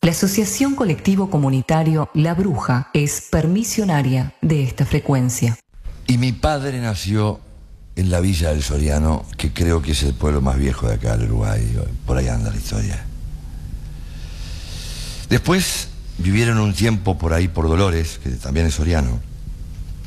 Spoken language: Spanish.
La Asociación Colectivo Comunitario La Bruja es permisionaria de esta frecuencia. Y mi padre nació en la Villa del Soriano, que creo que es el pueblo más viejo de acá del Uruguay. Por ahí anda la historia. Después vivieron un tiempo por ahí por Dolores, que también es soriano.